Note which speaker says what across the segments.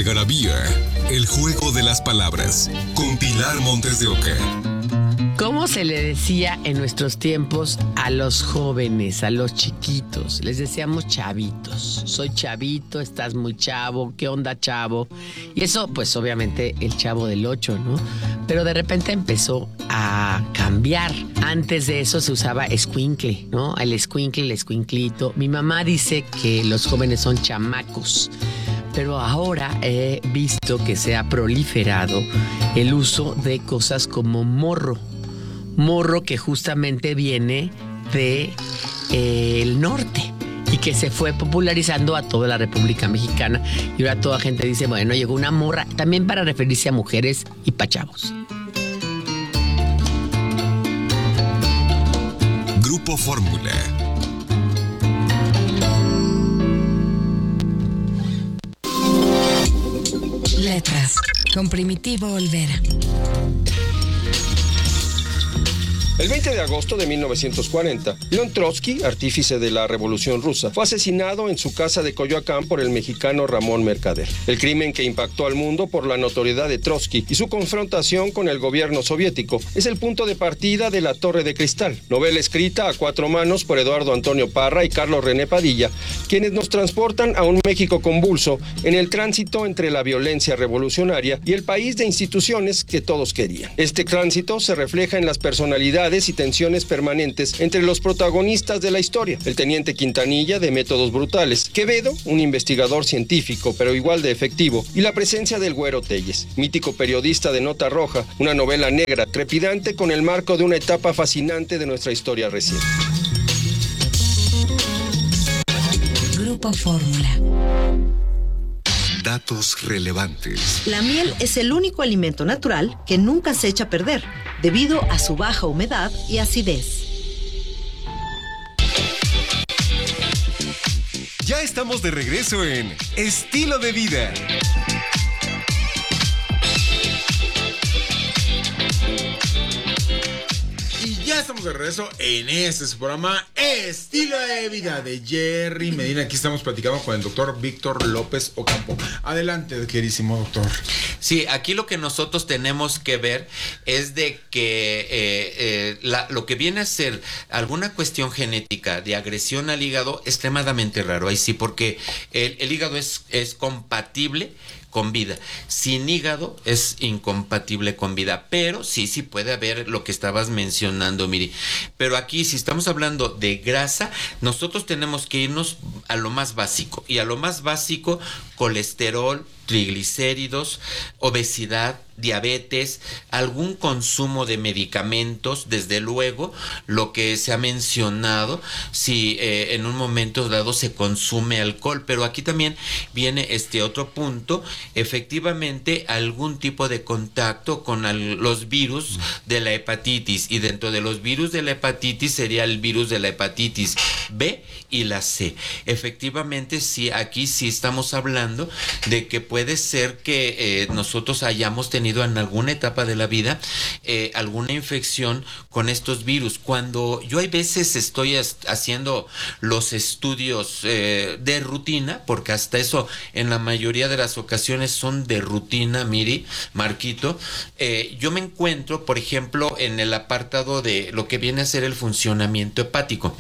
Speaker 1: algarabía, el juego de las palabras, con Pilar Montes de Oca.
Speaker 2: ¿Cómo se le decía en nuestros tiempos a los jóvenes, a los chiquitos? Les decíamos chavitos. Soy chavito, estás muy chavo, ¿qué onda, chavo? Y eso, pues obviamente el Chavo del 8, ¿no? Pero de repente empezó a cambiar. Antes de eso se usaba escuincle, ¿no? El escuincle, el escuinclito. Mi mamá dice que los jóvenes son chamacos. Pero ahora he visto que se ha proliferado el uso de cosas como morro. Morro que justamente viene de el norte y que se fue popularizando a toda la República Mexicana. Y ahora toda gente dice, bueno, llegó una morra, también para referirse a mujeres y pa' chavos.
Speaker 1: Grupo Fórmula.
Speaker 3: Letras, con Primitivo Olvera.
Speaker 4: El 20 de agosto de 1940, León Trotsky, artífice de la Revolución Rusa, fue asesinado en su casa de Coyoacán por el mexicano Ramón Mercader. El crimen que impactó al mundo por la notoriedad de Trotsky y su confrontación con el gobierno soviético es el punto de partida de La Torre de Cristal, novela escrita a cuatro manos por Eduardo Antonio Parra y Carlos René Padilla, quienes nos transportan a un México convulso en el tránsito entre la violencia revolucionaria y el país de instituciones que todos querían. Este tránsito se refleja en las personalidades y tensiones permanentes entre los protagonistas de la historia. El teniente Quintanilla, de métodos brutales; Quevedo, un investigador científico pero igual de efectivo; y la presencia del Güero Telles, mítico periodista de Nota Roja, una novela negra trepidante con el marco de una etapa fascinante de nuestra historia reciente.
Speaker 3: Grupo Fórmula.
Speaker 1: Datos relevantes.
Speaker 5: La miel es el único alimento natural que nunca se echa a perder, debido a su baja humedad y acidez.
Speaker 1: Ya estamos de regreso en Estilo de Vida.
Speaker 6: Ya estamos de regreso en este su programa Estilo de Vida de Jerry Medina. Aquí estamos platicando con el doctor Víctor López Ocampo. Adelante, queridísimo doctor.
Speaker 7: Sí, aquí lo que nosotros tenemos que ver es de que lo que viene a ser alguna cuestión genética de agresión al hígado es extremadamente raro. Ahí sí, porque el hígado es compatible con vida. Sin hígado es incompatible con vida, pero sí puede haber lo que estabas mencionando, Miri. Pero aquí, si estamos hablando de grasa, nosotros tenemos que irnos a lo más básico. Y a lo más básico, colesterol, triglicéridos, obesidad, diabetes, algún consumo de medicamentos, desde luego, lo que se ha mencionado, si en un momento dado se consume alcohol, pero aquí también viene este otro punto, efectivamente algún tipo de contacto con los virus de la hepatitis, y dentro de los virus de la hepatitis sería el virus de la hepatitis B y la C. Efectivamente, sí, aquí sí estamos hablando de que puede ser que nosotros hayamos tenido en alguna etapa de la vida alguna infección con estos virus. Cuando yo hay veces estoy haciendo los estudios de rutina, porque hasta eso en la mayoría de las ocasiones son de rutina, Miri, Marquito, yo me encuentro, por ejemplo, en el apartado de lo que viene a ser el funcionamiento hepático.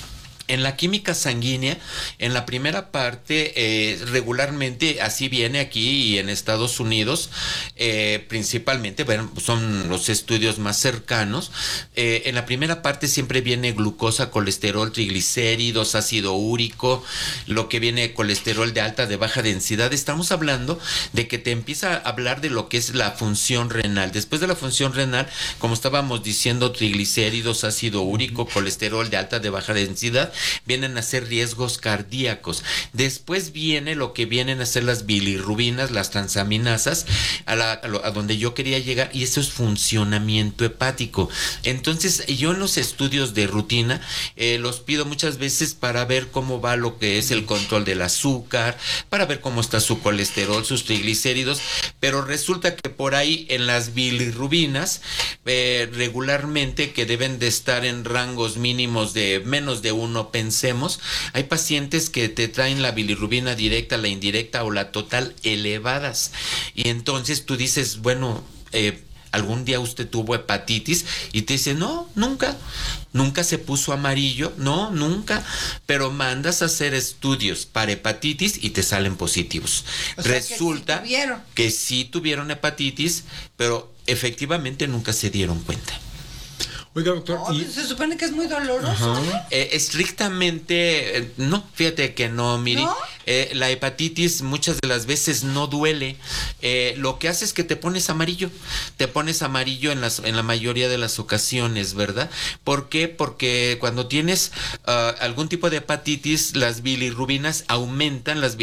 Speaker 7: En la química sanguínea, en la primera parte, regularmente, así viene aquí y en Estados Unidos, principalmente, bueno, son los estudios más cercanos, en la primera parte siempre viene glucosa, colesterol, triglicéridos, ácido úrico, lo que viene colesterol de alta, de baja densidad. Estamos hablando de que te empieza a hablar de lo que es la función renal. Después de la función renal, como estábamos diciendo, triglicéridos, ácido úrico, colesterol de alta, de baja densidad, vienen a ser riesgos cardíacos. Después viene lo que vienen a ser las bilirrubinas, las transaminasas, a donde yo quería llegar, y eso es funcionamiento hepático. Entonces, yo en los estudios de rutina los pido muchas veces para ver cómo va lo que es el control del azúcar, para ver cómo está su colesterol, sus triglicéridos, pero resulta que por ahí en las bilirrubinas regularmente, que deben de estar en rangos mínimos de menos de 1%, no pensemos. Hay pacientes que te traen la bilirrubina directa, la indirecta o la total elevadas. Y entonces tú dices, bueno, algún día usted tuvo hepatitis y te dice, no, nunca se puso amarillo, no, nunca, pero mandas a hacer estudios para hepatitis y te salen positivos.
Speaker 8: O sea,
Speaker 7: resulta que sí tuvieron hepatitis, pero efectivamente nunca se dieron cuenta.
Speaker 6: Oiga, doctor,
Speaker 8: se supone que es muy doloroso.
Speaker 7: Estrictamente, no, fíjate que no, Miri.
Speaker 8: ¿No?
Speaker 7: La hepatitis muchas de las veces no duele. Lo que hace es que te pones amarillo. Te pones amarillo en la mayoría de las ocasiones, ¿verdad? ¿Por qué? Porque cuando tienes algún tipo de hepatitis, las bilirrubinas aumentan, las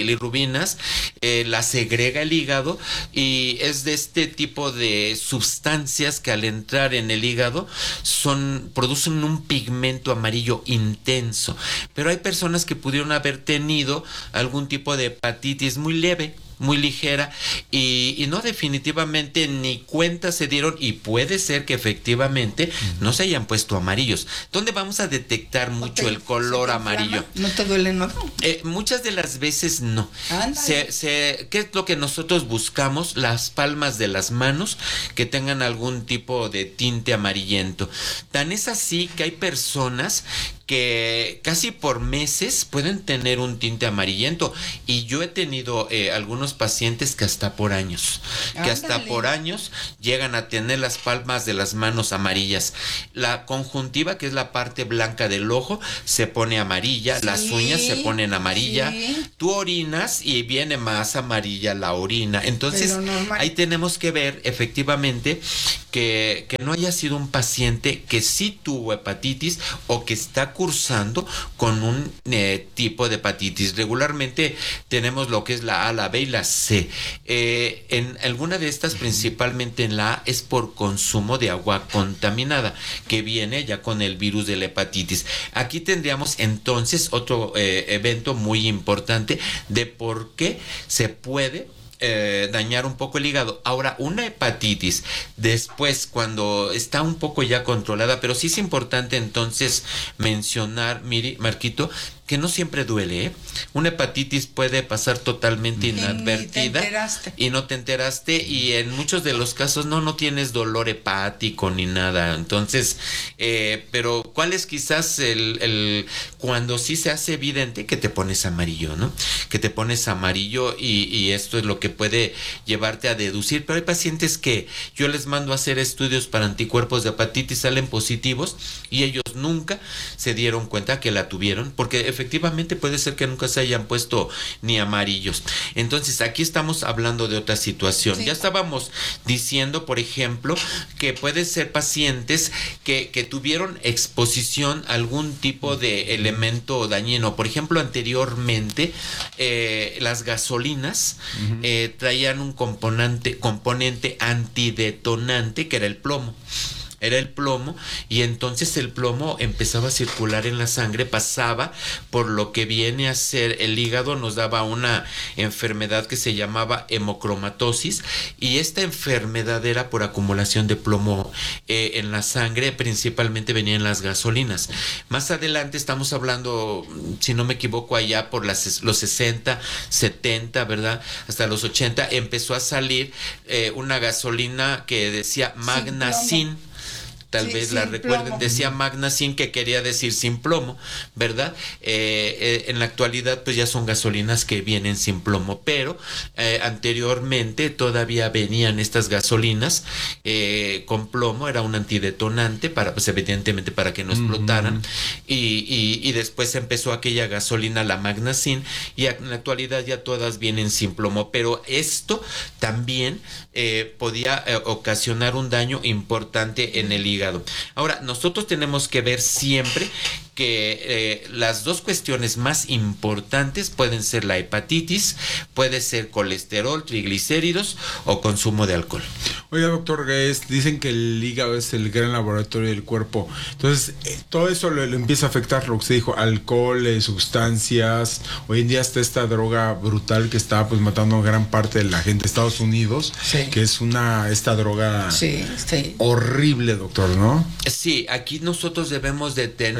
Speaker 7: las segrega el hígado, y es de este tipo de sustancias que al entrar en el hígado producen un pigmento amarillo intenso. Pero hay personas que pudieron haber tenido algún tipo de hepatitis muy leve, muy ligera, y no, definitivamente ni cuenta se dieron, y puede ser que efectivamente no se hayan puesto amarillos. ¿Dónde vamos a detectar mucho el color amarillo?
Speaker 8: ¿No te duele nada?
Speaker 7: Muchas de las veces no. ¿Qué es lo que nosotros buscamos? Las palmas de las manos que tengan algún tipo de tinte amarillento. Tan es así que hay personas que casi por meses pueden tener un tinte amarillento, y yo he tenido algunos pacientes que hasta por años llegan a tener las palmas de las manos amarillas. La conjuntiva, que es la parte blanca del ojo, se pone amarilla, las uñas se ponen amarilla, tú orinas y viene más amarilla la orina. Entonces ahí tenemos que ver efectivamente que no haya sido un paciente que sí tuvo hepatitis o que está cursando con un tipo de hepatitis. Regularmente tenemos lo que es la A, la B y la C. En alguna de estas, principalmente en la A, es por consumo de agua contaminada, que viene ya con el virus de la hepatitis. Aquí tendríamos entonces otro evento muy importante de por qué se puede dañar un poco el hígado. Ahora, una hepatitis después, cuando está un poco ya controlada, pero sí es importante entonces mencionar, Marquito, que no siempre duele, ¿eh? Una hepatitis puede pasar totalmente inadvertida y no te enteraste, y en muchos de los casos no tienes dolor hepático ni nada. Entonces, pero ¿cuál es quizás cuando sí se hace evidente que te pones amarillo, ¿no? Que te pones amarillo, y esto es lo que puede llevarte a deducir. Pero hay pacientes que yo les mando a hacer estudios para anticuerpos de hepatitis, salen positivos, y ellos nunca se dieron cuenta que la tuvieron, porque efectivamente puede ser que nunca se hayan puesto ni amarillos. Entonces aquí estamos hablando de otra situación. Ya estábamos diciendo, por ejemplo, que puede ser pacientes que tuvieron exposición a algún tipo de elemento dañino. Por ejemplo, anteriormente las gasolinas traían un componente antidetonante, que era el plomo. Y entonces el plomo empezaba a circular en la sangre, pasaba por lo que viene a ser el hígado, nos daba una enfermedad que se llamaba hemocromatosis, y esta enfermedad era por acumulación de plomo en la sangre, principalmente venía en las gasolinas. Más adelante, estamos hablando, si no me equivoco, allá por los 60, 70, ¿verdad? Hasta los 80 empezó a salir una gasolina que decía Magnacin. Tal vez la recuerden, plomo. Decía Magnacin, que quería decir sin plomo, ¿verdad? En la actualidad pues ya son gasolinas que vienen sin plomo, pero anteriormente todavía venían estas gasolinas con plomo, era un antidetonante para, pues evidentemente para que no explotaran, y después empezó aquella gasolina, la Magnacin, y en la actualidad ya todas vienen sin plomo, pero esto también podía ocasionar un daño importante en el hígado. Ahora, nosotros tenemos que ver siempre que las dos cuestiones más importantes pueden ser la hepatitis, puede ser colesterol, triglicéridos o consumo de alcohol.
Speaker 6: Oiga, doctor, dicen que el hígado es el gran laboratorio del cuerpo. Entonces, todo eso lo empieza a afectar, lo que usted dijo, alcohol, sustancias. Hoy en día está esta droga brutal que está pues matando a gran parte de la gente de Estados Unidos, que es esta droga horrible, doctor, ¿no?
Speaker 7: Sí, aquí nosotros debemos de tener en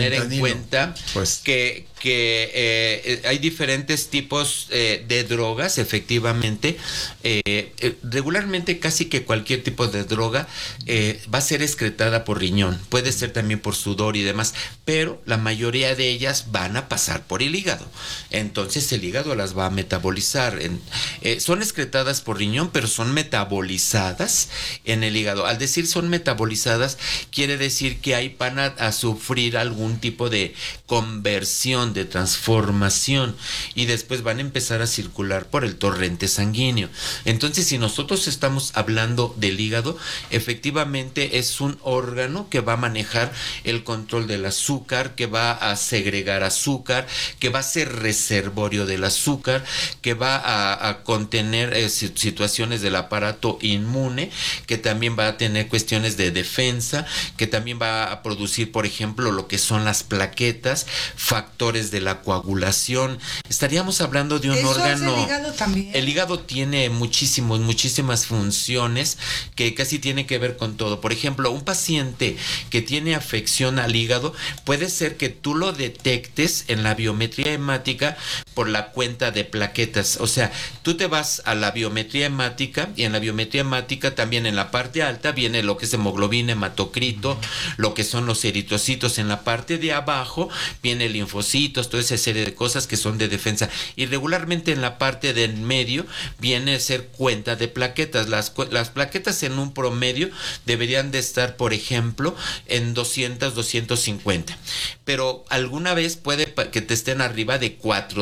Speaker 7: cuenta
Speaker 6: Pues.
Speaker 7: que hay diferentes tipos de drogas, efectivamente. Regularmente casi que cualquier tipo de droga va a ser excretada por riñón, puede ser también por sudor y demás, pero la mayoría de ellas van a pasar por el hígado. Entonces el hígado las va a metabolizar. Son excretadas por riñón, pero son metabolizadas en el hígado. Al decir son metabolizadas, quiere decir que ahí van a sufrir algún tipo de conversión, de transformación, y después van a empezar a circular por el torrente sanguíneo. Entonces, si nosotros estamos hablando del hígado, efectivamente es un órgano que va a manejar el control del azúcar, que va a segregar azúcar, que va a ser reservorio del azúcar, que va a contener situaciones del aparato inmune, que también va a tener cuestiones de defensa, que también va a producir, por ejemplo, lo que son las plaquetas, factores de la coagulación. Estaríamos hablando de un
Speaker 8: ¿Eso
Speaker 7: órgano.
Speaker 8: hace el hígado también?
Speaker 7: El hígado tiene muchísimas funciones que casi tiene que ver con todo. Por ejemplo, un paciente que tiene afección al hígado, puede ser que tú lo detectes en la biometría hemática por la cuenta de plaquetas. O sea, tú te vas a la biometría hemática, y en la biometría hemática también en la parte alta viene lo que es hemoglobina, hematocrito, lo que son los eritrocitos. En la parte de abajo viene linfocitos, toda esa serie de cosas que son de defensa. Y regularmente en la parte de en medio viene a ser cuenta de plaquetas. Las plaquetas en un promedio deberían de estar, por ejemplo, en 200, 250. Pero alguna vez puede que te estén arriba de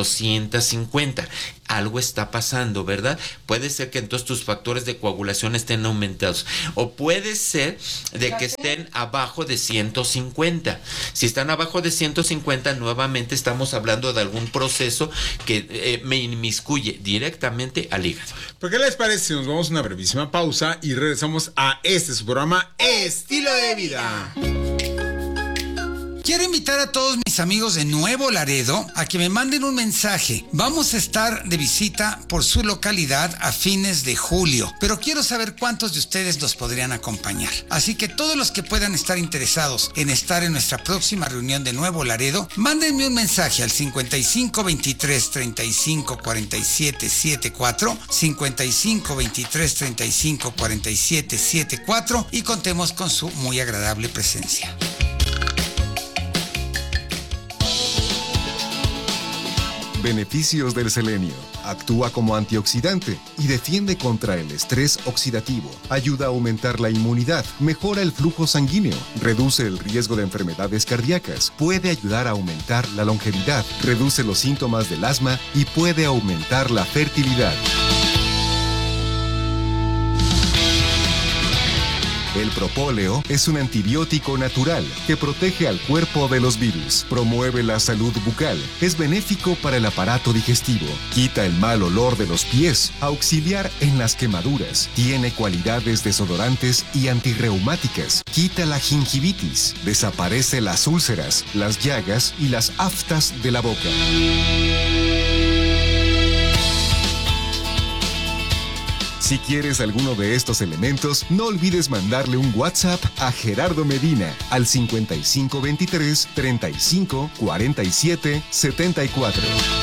Speaker 7: 450. Algo está pasando, ¿verdad? Puede ser que entonces tus factores de coagulación estén aumentados. O puede ser de que estén abajo de 150. Si están abajo de 150, nuevamente estamos hablando de algún proceso que me inmiscuye directamente al hígado.
Speaker 6: ¿Por qué les parece si nos vamos a una brevísima pausa y regresamos a su programa Estilo de Vida?
Speaker 9: Quiero invitar a todos mis amigos de Nuevo Laredo a que me manden un mensaje. Vamos a estar de visita por su localidad a fines de julio, pero quiero saber cuántos de ustedes nos podrían acompañar. Así que todos los que puedan estar interesados en estar en nuestra próxima reunión de Nuevo Laredo, mándenme un mensaje al 55 23 35 47 74, 55 23 35 47 74, y contemos con su muy agradable presencia.
Speaker 1: Beneficios del selenio. Actúa como antioxidante y defiende contra el estrés oxidativo. Ayuda a aumentar la inmunidad, mejora el flujo sanguíneo, reduce el riesgo de enfermedades cardíacas, puede ayudar a aumentar la longevidad, reduce los síntomas del asma y puede aumentar la fertilidad. El propóleo es un antibiótico natural que protege al cuerpo de los virus, promueve la salud bucal, es benéfico para el aparato digestivo, quita el mal olor de los pies, auxiliar en las quemaduras, tiene cualidades desodorantes y antirreumáticas, quita la gingivitis, desaparece las úlceras, las llagas y las aftas de la boca. Si quieres alguno de estos elementos, no olvides mandarle un WhatsApp a Gerardo Medina al 5523 35 47 74.